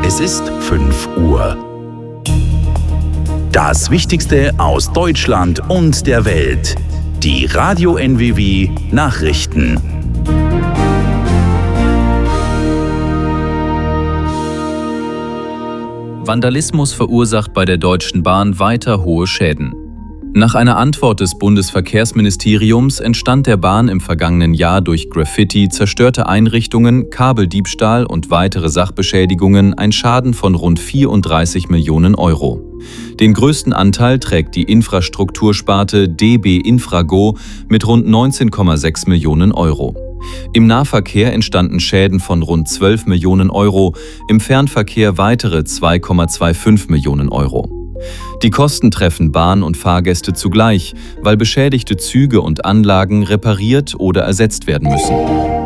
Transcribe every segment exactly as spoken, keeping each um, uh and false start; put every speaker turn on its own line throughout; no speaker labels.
Es ist fünf Uhr. Das Wichtigste aus Deutschland und der Welt. Die Radio N W W Nachrichten.
Vandalismus verursacht bei der Deutschen Bahn weiter hohe Schäden. Nach einer Antwort des Bundesverkehrsministeriums entstand der Bahn im vergangenen Jahr durch Graffiti, zerstörte Einrichtungen, Kabeldiebstahl und weitere Sachbeschädigungen ein Schaden von rund vierunddreißig Millionen Euro. Den größten Anteil trägt die Infrastruktursparte D B Infrago mit rund neunzehn Komma sechs Millionen Euro. Im Nahverkehr entstanden Schäden von rund zwölf Millionen Euro, im Fernverkehr weitere zwei Komma fünfundzwanzig Millionen Euro. Die Kosten treffen Bahn und Fahrgäste zugleich, weil beschädigte Züge und Anlagen repariert oder ersetzt werden müssen.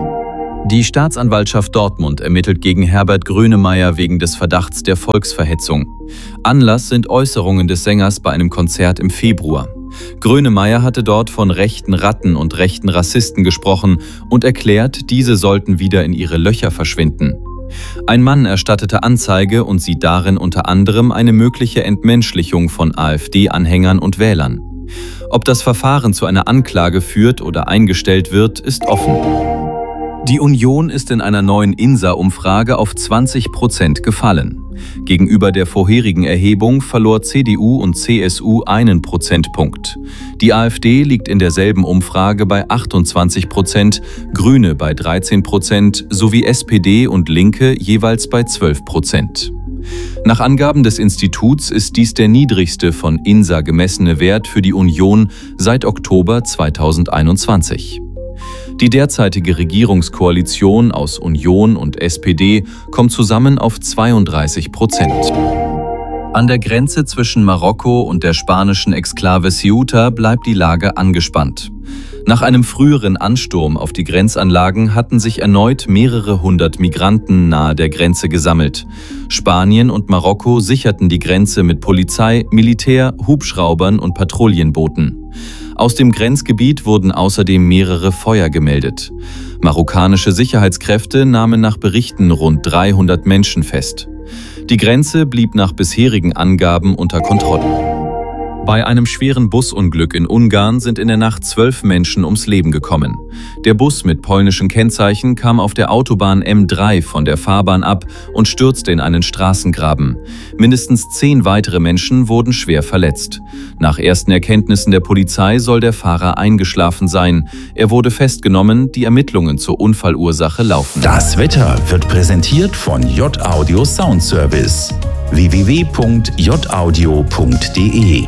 Die Staatsanwaltschaft Dortmund ermittelt gegen Herbert Grönemeyer wegen des Verdachts der Volksverhetzung. Anlass sind Äußerungen des Sängers bei einem Konzert im Februar. Grönemeyer hatte dort von rechten Ratten und rechten Rassisten gesprochen und erklärt, diese sollten wieder in ihre Löcher verschwinden. Ein Mann erstattete Anzeige und sieht darin unter anderem eine mögliche Entmenschlichung von AfD-Anhängern und Wählern. Ob das Verfahren zu einer Anklage führt oder eingestellt wird, ist offen. Die Union ist in einer neuen INSA-Umfrage auf zwanzig Prozent gefallen. Gegenüber der vorherigen Erhebung verlor C D U und C S U einen Prozentpunkt. Die AfD liegt in derselben Umfrage bei achtundzwanzig Prozent, Grüne bei dreizehn Prozent sowie S P D und Linke jeweils bei zwölf Prozent. Nach Angaben des Instituts ist dies der niedrigste von INSA gemessene Wert für die Union seit Oktober zweitausendeinundzwanzig. Die derzeitige Regierungskoalition aus Union und S P D kommt zusammen auf zweiunddreißig Prozent. An der Grenze zwischen Marokko und der spanischen Exklave Ceuta bleibt die Lage angespannt. Nach einem früheren Ansturm auf die Grenzanlagen hatten sich erneut mehrere hundert Migranten nahe der Grenze gesammelt. Spanien und Marokko sicherten die Grenze mit Polizei, Militär, Hubschraubern und Patrouillenbooten. Aus dem Grenzgebiet wurden außerdem mehrere Feuer gemeldet. Marokkanische Sicherheitskräfte nahmen nach Berichten rund dreihundert Menschen fest. Die Grenze blieb nach bisherigen Angaben unter Kontrolle. Bei einem schweren Busunglück in Ungarn sind in der Nacht zwölf Menschen ums Leben gekommen. Der Bus mit polnischen Kennzeichen kam auf der Autobahn M drei von der Fahrbahn ab und stürzte in einen Straßengraben. Mindestens zehn weitere Menschen wurden schwer verletzt. Nach ersten Erkenntnissen der Polizei soll der Fahrer eingeschlafen sein. Er wurde festgenommen, die Ermittlungen zur Unfallursache laufen.
Das Wetter wird präsentiert von J Audio Sound Service. w w w punkt j audio punkt d e.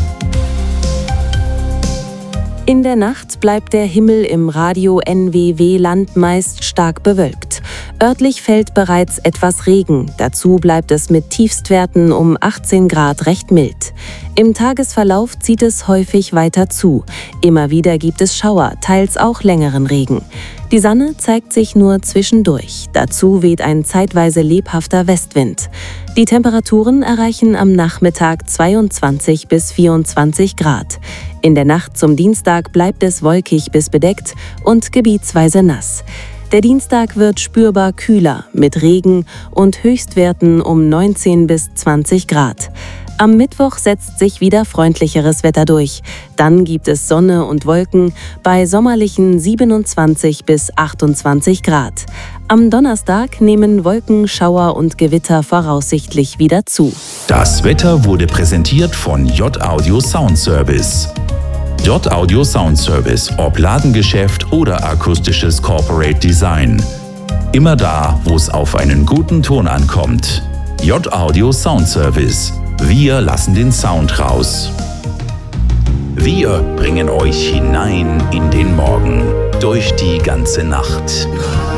In der Nacht bleibt der Himmel im Radio N W W-Land meist stark bewölkt. Örtlich fällt bereits etwas Regen. Dazu bleibt es mit Tiefstwerten um achtzehn Grad recht mild. Im Tagesverlauf zieht es häufig weiter zu. Immer wieder gibt es Schauer, teils auch längeren Regen. Die Sonne zeigt sich nur zwischendurch. Dazu weht ein zeitweise lebhafter Westwind. Die Temperaturen erreichen am Nachmittag zweiundzwanzig bis vierundzwanzig Grad. In der Nacht zum Dienstag bleibt es wolkig bis bedeckt und gebietsweise nass. Der Dienstag wird spürbar kühler mit Regen und Höchstwerten um neunzehn bis zwanzig Grad. Am Mittwoch setzt sich wieder freundlicheres Wetter durch. Dann gibt es Sonne und Wolken bei sommerlichen siebenundzwanzig bis achtundzwanzig Grad. Am Donnerstag nehmen Wolken, Schauer und Gewitter voraussichtlich wieder zu.
Das Wetter wurde präsentiert von J Audio Sound Service. J Audio Sound Service, ob Ladengeschäft oder akustisches Corporate Design. Immer da, wo es auf einen guten Ton ankommt. J Audio Sound Service. Wir lassen den Sound raus. Wir bringen euch hinein in den Morgen, durch die ganze Nacht.